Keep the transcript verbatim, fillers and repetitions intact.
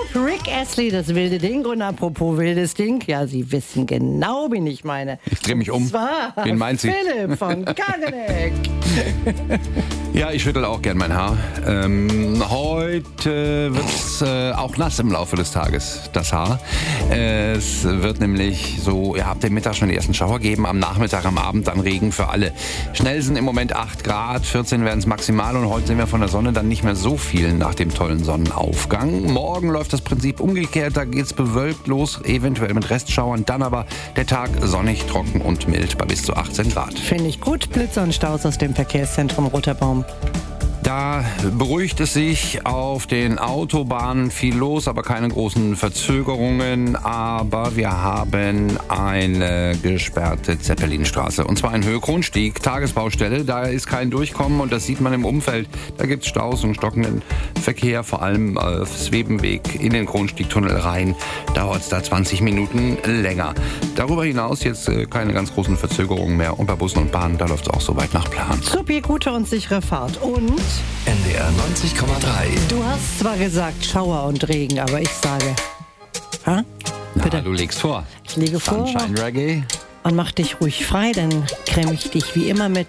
Rick Astley, das wilde Ding. Und apropos wildes Ding, ja, Sie wissen genau, wen ich meine. Ich drehe mich um. Und zwar Wen meint sie? Philipp von Kaganeck. Ja, ich schüttel auch gern mein Haar. Ähm, heute wird es äh, auch nass im Laufe des Tages, das Haar. Es wird nämlich so, ja, ab dem Mittag schon den ersten Schauer geben, am Nachmittag, am Abend dann Regen für alle. Schnell sind im Moment acht Grad, vierzehn werden es maximal und heute sehen wir von der Sonne dann nicht mehr so viel nach dem tollen Sonnenaufgang. Morgen läuft das Prinzip umgekehrt, da geht's bewölkt los, eventuell mit Restschauern, dann aber der Tag sonnig, trocken und mild bei bis zu achtzehn Grad. Finde ich gut. Blitzer und Staus aus dem Verkehrszentrum Roter Baum. Da beruhigt es sich auf den Autobahnen viel los, aber keine großen Verzögerungen. Aber wir haben eine gesperrte Zeppelinstraße. Und zwar in Höhe Kronstieg, Tagesbaustelle. Da ist kein Durchkommen und das sieht man im Umfeld. Da gibt es Staus und stockenden Verkehr, vor allem auf Svebenweg in den Kronstiegtunnel rein. Dauert es da zwanzig Minuten länger. Darüber hinaus jetzt keine ganz großen Verzögerungen mehr. Und bei Bussen und Bahnen, da läuft es auch soweit nach Plan. Supi, gute und sichere Fahrt. Und N D R neunzig Komma drei. du hast zwar gesagt Schauer und Regen, aber ich sage, ha? Na, Bitte. du legst vor. Ich lege vor Sunshine Reggae. und mach dich ruhig frei, dann creme ich dich wie immer mit